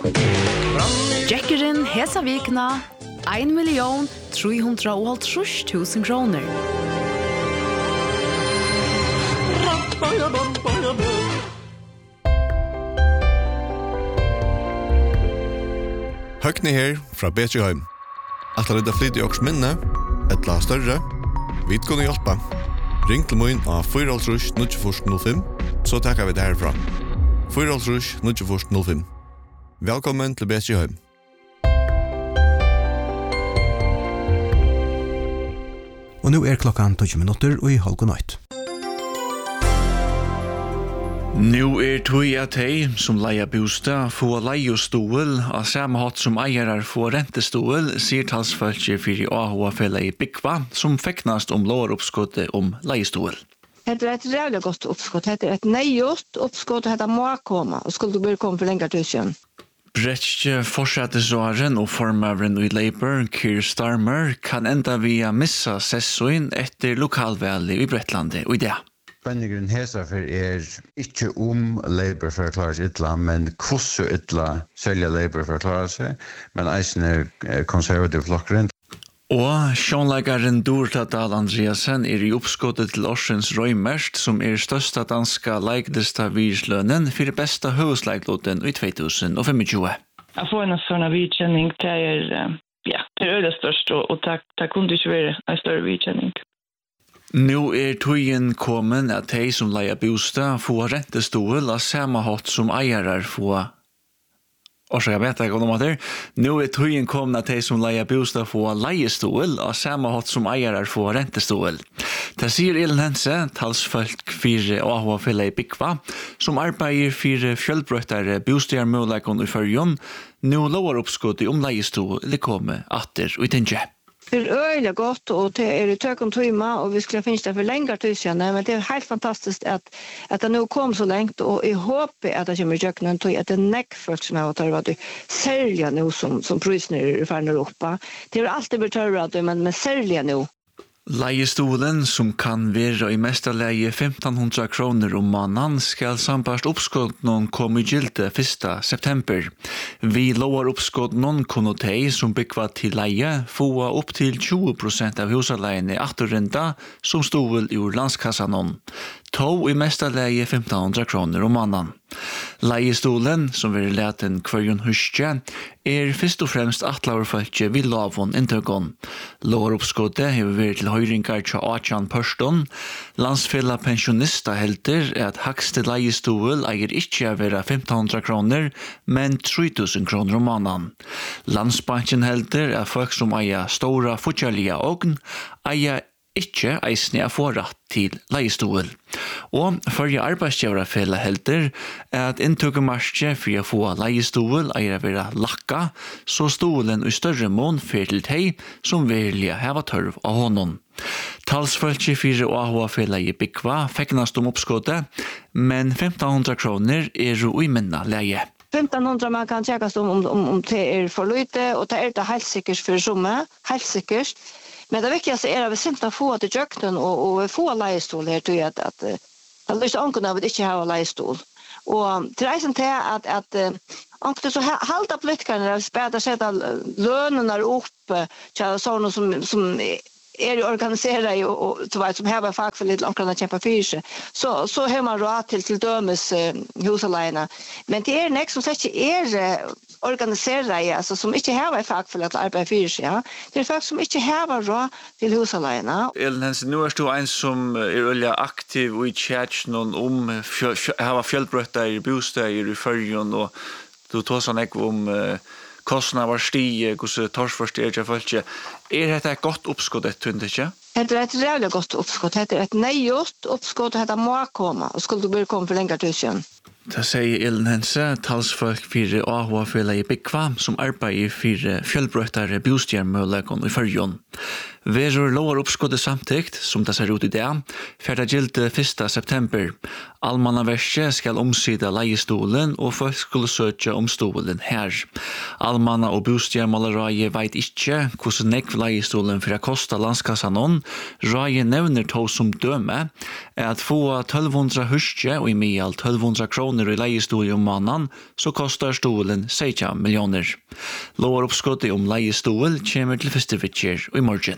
Jackerin hesa vikna 1.350.000 kroner. Høgni her fra Betrihøym. At det er flyt i åks minne, et la større, vi kunne hjelpe. Ring til min av 4-0-9-05, så takker vi det herfra. 4-0-9-05. Velkommen til Betrihøym. Og nå er klokkan 20 minutter og i halv natt. Nu tog at de som leier bostad får leiestol av samme hatt som eiere får rentestol, sier talsfølge for i AHF-fellet i Bykva, som feknast låroppskottet leiestol. Det er et rævlig godt oppskott. Det er et nøyest oppskott, det må komme, og skulle du bare komme for lenger til siden. Bretske fortsettesåren og formøveren i Labour, Keir Starmer, kan enda via missa sessoen etter lokalvalget i Bretlandet og i det. Spenningen hesafer ikke Labour for å klare seg ytla, men hvordan ytla selja Labour for å klare seg, men eisen konservativ flokkeren. Og sjånleggeren Dorta Dahl Andreasen i oppskottet til Årsens Røymert, som største danska leiklista virslønnen for besta høvesleikloten i 2025. Jeg får en sånn vidkjenning til det øyne størst, og det kunne ikke være en større vidkjenning. Nu tøyen kommet at de som leier bostad får rentestol av samme hatt som eiere får. Og så jeg vet ikke om det. Nu tøyen kommet at de som leier bostad får leiestol av samme hatt som eiere får rentestol. Det sier Ellen Hense, talsfolk for AHF-fellet i Bykva, som arbeider for fjellbrøttere bostadmulighetene i Førjon. Nu lover oppskottet leiestol kommer atter og i Tinge. Det øyelig godt, og det i tøkken tøyma, og vi skulle finne det for lenger tøysene, men det helt fantastisk at det nå kom så lengt, og jeg håper at det kommer i tøkken tøy, at det nekkfølt som jeg har tørret, særlig nå som prisen i ferden Europa. Det alltid blitt tørret, men særlig nå. Leiestolen, som kan være i mestelige 1.500 kroner måneden, skal sambart oppskott noen komme i gilde 1. september. Vi lover oppskott noen kunne de som bygger til leie få opp til 20% av husleiene atterrenda som stod ur landskassan noen. To i mestelige 1.500 kroner måneden. Leiestolen, som vil leten kvarjon huske, først og fremst atlaverfølge vi lavon inntøkken. Låroppskottet har vært til høyringar til 18 pørston. Landsfella pensjonister helter at hakste leiestol eier ikke å være 1.500 kroner, men 3.000 kroner måneden. Landsbanken helter at folk som eier store fortjellige ogn, eier ikke eisne å få rett til leiestol. Og forrige arbeidsgiverfelle helter at inntøkkemarskje for å få leiestol eier å være lakka, så stolen i større mån fer til de som vilja heva tørv av honom. Talsfølge for AHF-fellet i Bykva feknast oppskottet, men 1.500 kroner jo i minna leie. 1.500 man kan tjekkast om det for lite, og det det helt sikkert for somme, helt sikkert. Men det viktigaste att vi simpelt få till köknen och få leiestol här till att det lyser anken av att inte ha leiestol. Och till reisen till att anken så halta politikerna späda sätta lönerna upp till sådana som organiserade och som har fack för lite ankarna kämpa för sig. Så har man råd till dömes husaleina. Men det näck som säger organiserade, alltså som inte har fack för att arbeta för sig. Ja. Det är folk som inte har råd till husaleina. Ellen Hense, nu du en som väldigt aktiv i chatten om har fjällbrötta i bostäder i Förjon och du tar sån om kostnader var stige, hvordan torsforstyrer jeg følge. Dette et godt oppskott, tror ikke? Det et rævlig godt oppskott. Det et nøyest oppskott, det må komme, og skulle du bare komme for lenger til siden. Det sier Ellen Hense, talsfolk for AHF-fellet i Bykva, som arbeider for fjellbrøttere bostadmulighetene i Førjon. Verur lovar oppskottet samtidigt, som det ser ut i det, ferda gilde 1. september. Almannaverket skal omsida leiestolen, og folk skulle søke om stolen her. Almanna- og bostadmåleraie veit ikkje hvordan nekv leiestolen for å kosta landskassan on. Raie nevner to som døme at få 1200 huske og i mial 1200 kroner kroner i leiestol om månaden, så kostar stolen 16 millioner. Lovar uppskottet om leiestol kommer til festivittjer i morgen.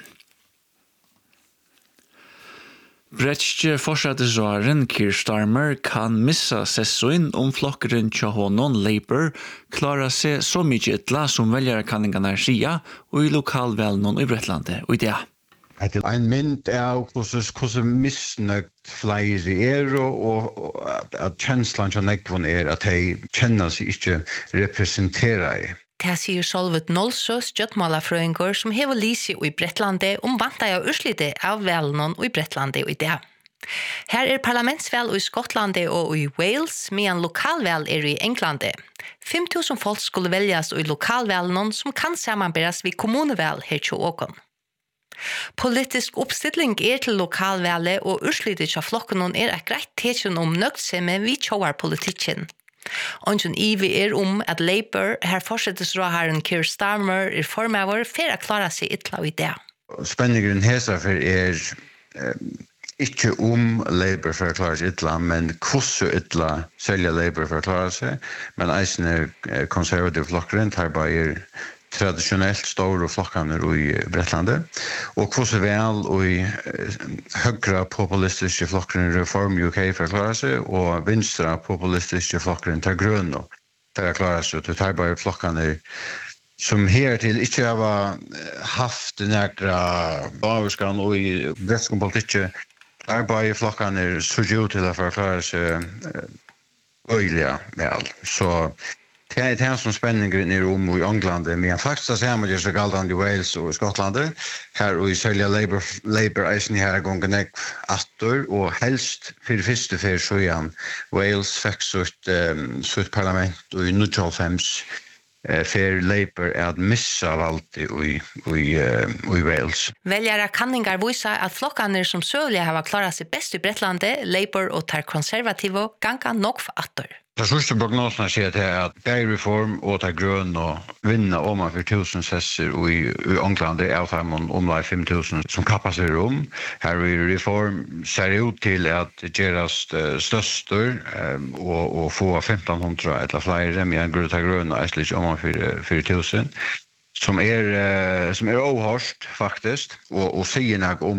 Bretske fortsattesvaren Keir Starmer kan missa sessoin om flokkeren til honom Labour klarar seg så mye etla som velgerkanningarna sia og i lokalvelnon i Bretlandet og i det. Det er en mynd av hvordan misnøgt flere og at kjenslan til nekvån at de kjenner seg ikke representerer. Det sier Solvet Nolsøs Gjøtmalafrøyngur som hever lisi i Bretlandet vanta av urslite av velnon i Bretlandet og i det. Her parlamentsvel i Skottlandet og i Wales, medan lokalvel i Englandet. 5.000 folk skulle veljas i lokalvelnon som kan sammanberas vid kommunevel her til åkon. Politisk oppstilling til lokalvele og urslite til flokken et greit tekjen om nøgtsemme vid tjoarpolitikken. Ongen ivi at Labour her fortsettesråharen Keir Starmer formøver for å klare seg ytla i det. Spenningen hesa for ikke Labour for å klare seg ytla, men hvordan ytla selja Labour for å klare seg, men eisne konservativ flokkeren tar bare traditionellt store flokkene i Bretlandet, og hvordan vel og høyre populistiske flokkene Reform UK for å klare seg, og vinstre populistiske flokkene tar grønne for å klare seg, og tar bare flokkene som her til ikke har haft nærkere baverskan og i brettskom politikk, tar bare flokkene så ut til å klare seg øyelig vel. Så det är som spänningen i Rom och i England, men faktiskt så har så galdan i Wales och Skottland. Här och i Sölja Labour eisen här gången attor och helst för första för så igen. Wales fick sitt parlament och i 1995 för Labour att missa valt i Wales. Väljare kanningar visar att flockarna som sövliga har klarat sig bäst i Bretlandet, Labour och tar konservativa ganga nog för attor. Det største prognosen sier at Bay Reform og ta grønn og vinna om for 1000 sesser i England av dem om 5.000 som kappar seg Her i Reform ser ut til at gerast største og få 1500 eller flere med en grønn ta grønn og eislig om for 4.000 som er ohørst faktisk og sier nok om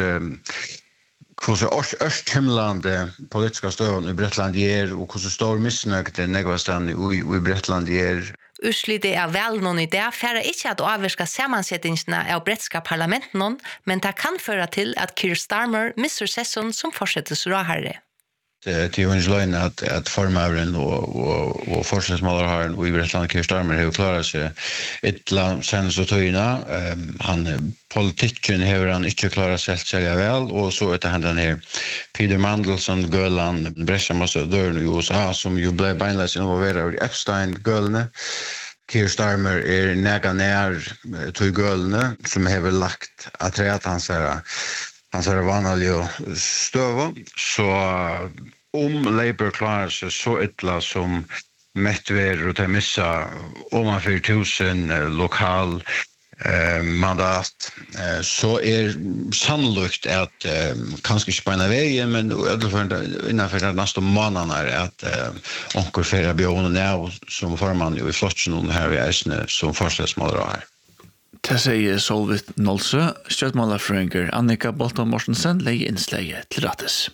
hvordan østhimlande politiska støvn i Bretland og hvordan stor misnøgte negvastan i Bretland Urslite av velnon i det færre ikke at avvirka sammansettingsene av bretska parlamenten, men det kan føre til at Keir Starmer misser sesson som fortsettes råherre. Det är ju en lögn att formavren och forskningsmålaren och i Bretland Keir Starmer har klarat sig ettla sen så tøyna. Han politikken har han inte klarat sig särskilt väl och så det han här Peter Mandelson Gölan bräscha massa dörren i USA som ju blev beinledes involverad i Epstein-gölne. Keir Starmer näga nær till gölne som har lagt att rätta hans vanliga støv, så Labour klarar sig så ytla som mättver och missa om 4.000 lokal mandat, så sannolikt att kanske inte på en väg, men innanför de nästa månaderna att onkel Ferra Björn är som förman i flotten här vid Eisne som förstagsmålare här. Det sier Solvit Nolsø, Stjøtmålafrøyngur Annika Bolton Mortensen legger innsleie til rattes.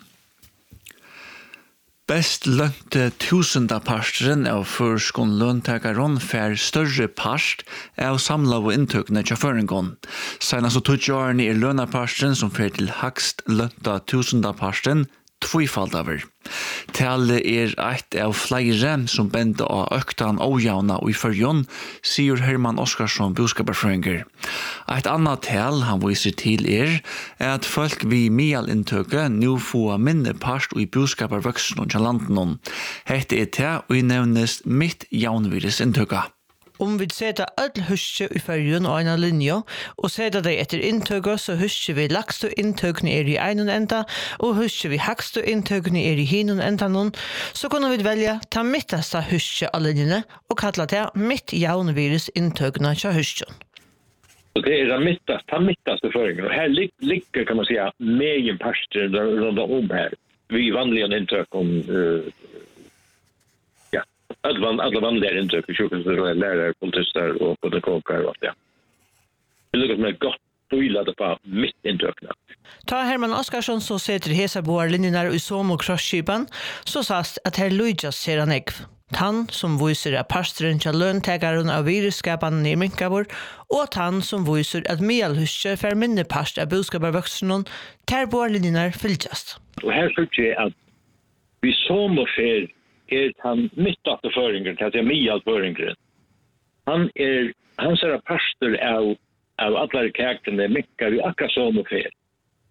Best lønte 1000 parsteren av førskon løntakaron fær større parst av samla og inntøkene til føringon. Senast og 20 årene lønaparsteren som fær til hakst lønta 1000 parsteren tvifaldaver. Tallet eitt av flere som bende av øktan ojavna og i fyrjon, sier Herman Oskarsson, boskaparfrøyngur. Eitt annet tal han viser til at folk vi mialinntöke nu få minne parst og i boskaparvøksen og landen. Hette til og nevnes mitt jaunvirus inntøka. Om vi setter alle huske i fyrjon og en linje, og setter det etter inntøket, så husker vi lagste inntøkene i en enda, og husker vi hakste inntøkene i hinun enda, så kunne vi velge ta mitteste huske av linjene, og kalla det mitt jaunvirus inntøkene til huske. Det är den mittaste föringen. Och här ligger kan man säga meginparster runt om här. Vi vanliga intök om alla vanliga intryck, sjukhusar, lärare, politister och pedagogikar och allt det. Det lyckas med gott boilade på mitt intryckna. Ta Herman Oskarsson så sätter hesa boar linjerna i som och crossskipan så sast att herr Luijas ser han ekv. Han som viser at pastoren til løntegaren av virusskapen i Minkabor, og han som viser at Mielhuske for minne past av budskapervøksenen ter boarlinjer fylgjast. Og her synes jeg at vi som og ser han midtdatterføringen, til at det Mielføringen. Han ser pastor av alle kakene Minkabor akkurat som og ser.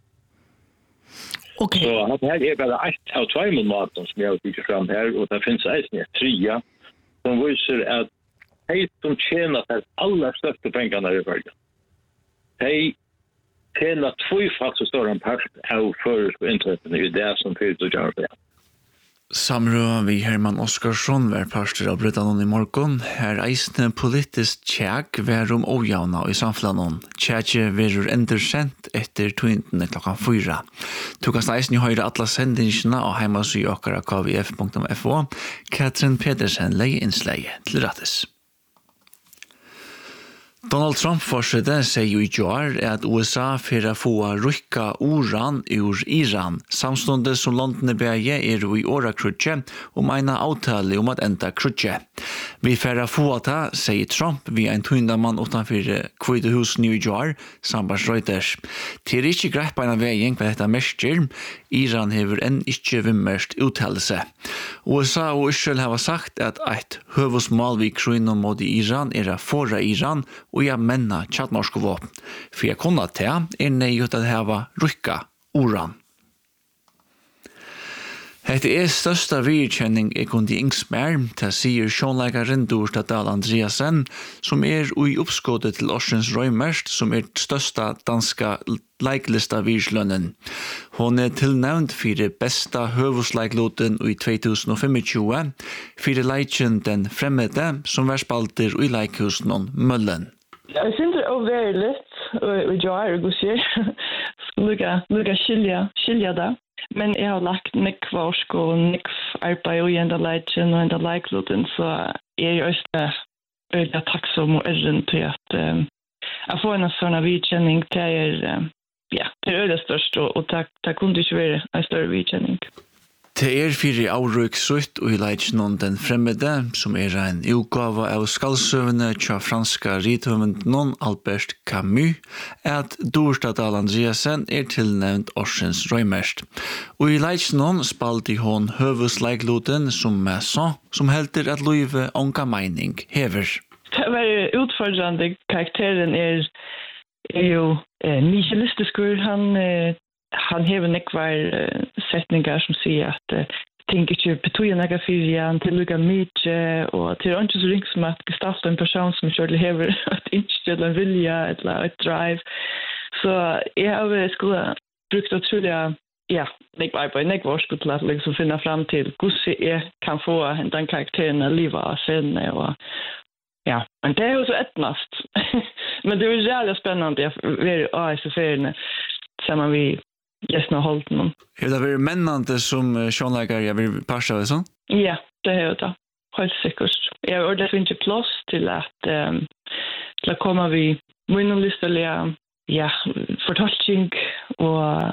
Okay. Så här är bara ett av två månader som jag har byggt fram här och det finns en trea som visar att de som tjänar de allra största pengarna i världen. De tjänar tvåfalt så stor en part av förut på internetet i det som finns att göra det. Samrøa vi Herman Oskarsson var pastor av Brytanon i morgon. Her eisne politisk tjekk var ojavna i samflanon. Tjekkje verur endersendt etter twintene klokkan 4. Tukast eisne høyre atla sendingsina og heimasy okkara kvf.fo. Katrin Pedersen leie innsleie til rattes. Donald Trump forsøkte sier i år at USA fyrir få rykka uran ur Iran, samstundet som London begge i åra krutje om en avtale om at enda krutje. Vi fyrir få ta, sier Trump, vi en tundamann utanfor Hvite hus New York, sambars Reuters. Til ikke greit på en veien hva dette mersker, Iran hever enn ikke vimmerst uttalelse. USA og Israel har sagt at et høvesmål vi kruinom mot Iran a fora Iran og jeg menna tjattnorske våpen. For jeg kunne til nøyut at hava rykka uran. Hette størsta virkjenning kundi ingsmær, til sier sjånleikaren Dorstadal Andreasen, som ui oppskådet til Orsens Røymert, som størsta danska leiklista virslønnen. Hon tilnævnt for besta høvusleikloten i 2025, for leikjen Den fremmede, som var spalter i leikhusen om Møllen. Jeg synes det er veldig litt, og jeg er god sier. Lukka skilja det. Men jeg har lagt nekvarsk og nekvarbeid og enda leikjen og enda leikloten, så jeg er også veldig takksom og ærren til at jeg får en sånn vidkjenning til det er det største, og det kunne ikke være en større vidkjenning. Det fire avrykksutt og i leikjen Den fremmede, som en utgave av skallsøvende til franska rithøvenden Albert Camus, at Dorstadal Andreasen tilnevnt Orsens Røymert. Og i leikjen spalte hon høvesleikloten som Masson, som helter at Løyve onka meining hever. Det var utfordrende. Karakteren er jo nihilistisk. Han hever nekvar setningar som sier at ting ikke betyr nekvar fyrir han til lukka mykje, og til ikke så ring som at gestalta en person som kjørlig hever et innskje eller en vilja eller et drive. Så jeg har skolet brukt utrolig nekvar på nekvar skole til at liksom finna fram til hvordan jeg kan få den karakteren av livet av scenen. Og men det er jo så etnast. Men det er jo jævlig spennende å være ASF-erne sammen vi gjesten har holdt noen. Er det vært mennende som sjånleikere jeg vil parse av det sånn? Ja, det er jo det. Helt sikkert. Jeg har ordentlig ikke plass til at komme vi minneligstelige fortalting, og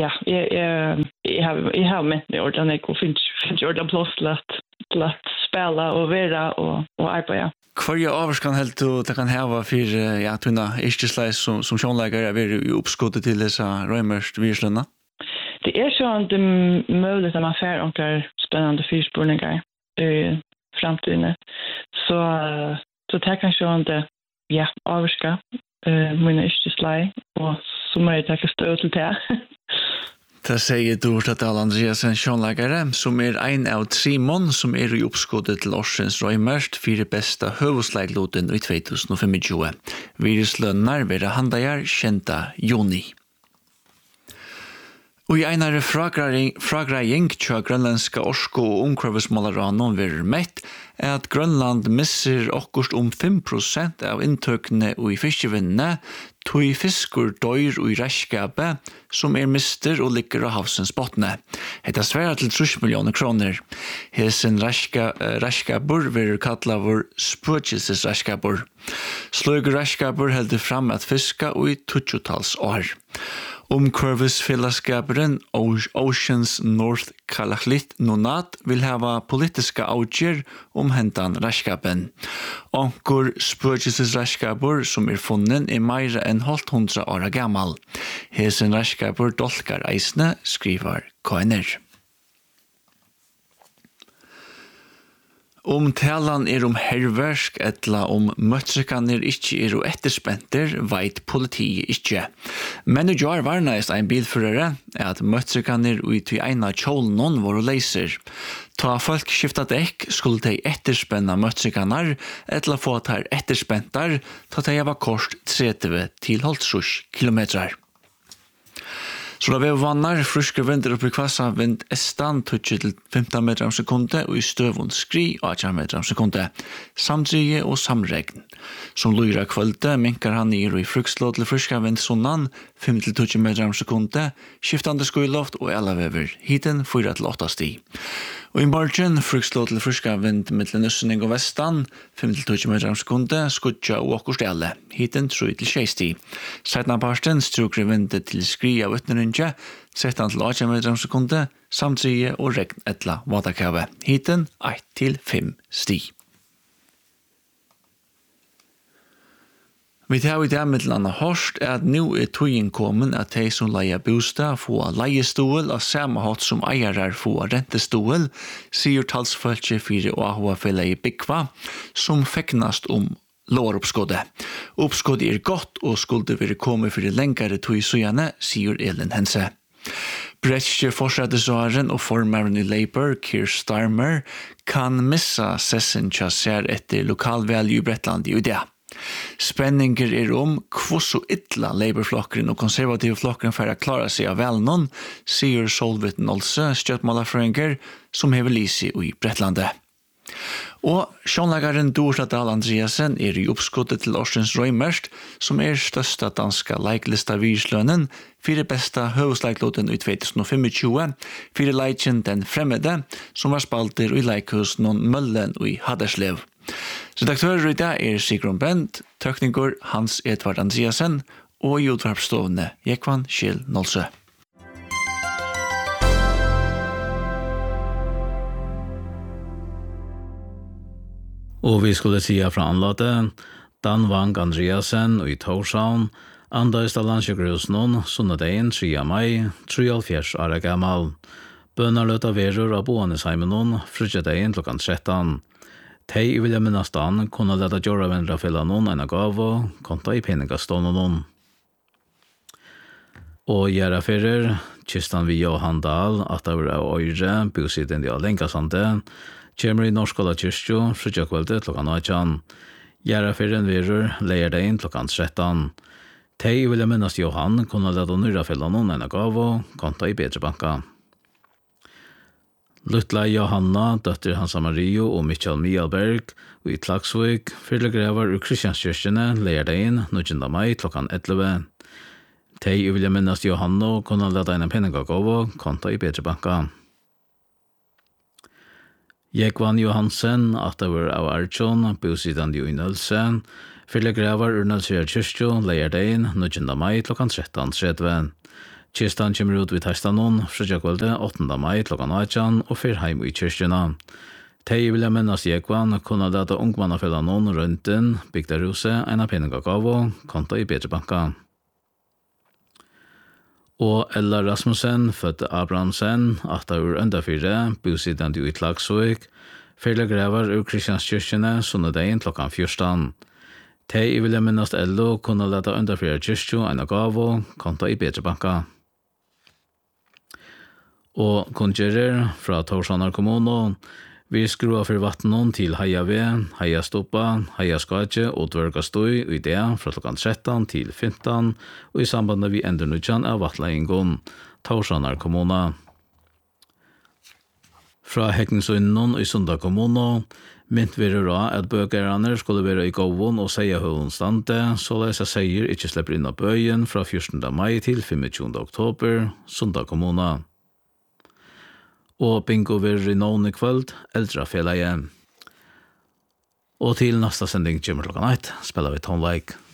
jeg har ment det ordentlig, og finner ordentlig plass til at spela og være og arbeide. Hva avskan helt det kan hava for tunna iskesleis som sjånleikere er oppskottet til disse Røymert virslønna? Det er sånn det er mulig at man får omkring spennende fyrspurninger i fremtiden. Så det kan sånn det avskan mine iskesleis, og så må jeg takke støy til det. Det sier Dorstadal Andreasen sjånleikere, som en av 3 mån som i oppskottet til Orsens Røymert for besta høvesleikloten i 2025. Viruslønner vil handleier kjenta juni. Og i einare fragrejing tja grønlandska orsko og omkravesmålaranon vil mett at Grønland misser okkurst 5% av inntøkene og i fiskevinnene Tui fiskur døyr og i raskapet som mister og ligger av havsens botne. Hetta sværa til 30 millioner kroner. Hesen raskapur vil kalla vår spøkelses raskapur. Sløyg raskapur heldur fram at fiska og i 20-tals år. Omkurvesfellesskaperen Oceans North Kalachlit Nonat vil hava politiska avgjør hentan raskapen. Onkur spøkelses raskapur som funnet meira enn 100 år gammal. Hesen raskapur dolkar eisne, skriver KNR. Talan herversk etla møttrikaner ikkje etterspenter, veit politiet ikkje. Men i jar varnaist ein bilførere at møttrikaner ut i eina kjolnon var leiser. Ta folk skifta dekk skulle de etterspenna møttrikanar etla få at her etterspentar ta de var kort 30 til 50 kilometrar. Så da vi vannar, fruske vinder oppi kvassa, vind estan 20 til 15 meter om sekunde, og i støvun skri 18 meter om sekunde. Samdrige og samregn. Som lyra kvölde, minkar han i frukslå til fruska vind sonnan, 5 til 20 meter om sekunde, skiftande skuiloft og elavever, hiten 4 til 8 sti. Og i morgen, frukslå til fruska vind mittel nussening og vestan, 5 til 20 meter om sekunde, skudja og okkur stelle, hiten 3 til 6 sti. Seitna parsten strukre vindet til skri av utnerinja, 13 til 18 meter om sekunde, samtrige og regn etla vatakave, hiten 1 til 5 sti. Vi tar i det middelande hørst at nu tøyen kommen at de som leier bostad får leiestål av samme hatt som eiere får rentestål, sier talsfølge 4 AHF-fellet i Bygva, som feknast låroppskådet. Oppskådet godt og skulle være kommet for lengre tøysøyene, sier Elin Hense. Bretske fortsettesåren og formeren i Labour, Keir Starmer, kan missa sessen tjasser etter lokalvalg i Bretland i det. Spenninger hvordan ytla Labour-flokkeren og konservative flokkeren for å klare seg av velnån, sier Solvit Nolse, støttmålarfrøyngar, som hever lisi i Bretlandet. Og sjånlagaren Dorsa Dahl Andreasen i oppskottet til Årsens Røymerst, som størsta danska leiklista virslønnen, 4 besta høvesleiklåten i 2025, 4 leikjen Den fremmede, som var spalter i leikhus noen Møllen i Haderslev. Redaktører i dag Sigrun Bent, tøkninger Hans Edvard Andreasen og i utvarpsstående Jekvan Kjell Nolsø. Og vi skulle si fra anlatet, Dan Wang Andreasen og i Torshavn, andøyst av landsjøkrusen, sunnedeien 3. mai, 73 år gammal. Bønnerløta verur av boanesheimen, frutjedeien klokkan 13. Tei vilja minnastan kunne leta gjøre vendra fylla noen en gavo, konta i peningastånden noen. Og gjøre fyrer, kystan vi Johan Dahl, at det var av øyre, bosiden av Lenkasande, kommer i Norskola kyrkjo, frutjakvelde klokkan 18. Gjøre fyren verur, leier det inn klokkan 13. Tei vilja minnast Johan kunne leta nyra fylla noen en gavo, konta i Bedrebanka. Lutla Johanna, døtter Hansa Mario og Michael Mialberg og i Klagsvik, fyrlegrevar ur Kristianskirkene, leier det inn 9. mai klokkan 11. Tei vilja minnast Johanna kunne leta inn en penningagåvo, konta i Bedrebanka. Jekvan Johansen, at det var av Archon, bosidande i Nølse, fyrlegrevar ur Nølse kyrkjo, leier det inn 9. mai klokkan 13.30. Kistan kommer ut vid Testanon, frutjakvelde 8. mai klokkan 18 og fyr heim i kyrkjena. Tei vilja minnast Jekvan kunne leta ungmannafella noen rundt den, bygdarhuset, en av penningagavo, konta i Bedrebanka. Og Ella Rasmussen, fødte Abrahamsen, 8 år underfyrre, bosidande i Klagsvik, fyrlegrevar ur Kristianskirkene, sunnedeien klokkan 14. Tei vilja minnast Ello kunne leta underfyrre kyrkjo, en av gavo, konta i Bedrebanka. Og kunngerer fra Torshavnar kommune, vi skrua for vattnon til Heiave, Heiastoppa, Heiaskadje og Dvørgastøy i det fra klokkan 13 til 15 og i sambandet vi endernutjan av vattleingen, Torshavnar kommune. Fra Hekningsøynen i Sunda kommune mynt vi da at bøkerne skulle være i gåvån og seie høvån stande, så lesa seier ikke slipper inn av bøyen fra 14. mai til 25. oktober, Sunda kommune. Og bingo vil i noen i kveld, eldre fjellet igjen. Og til neste sending kommer klokken 1, spiller vi tonelike.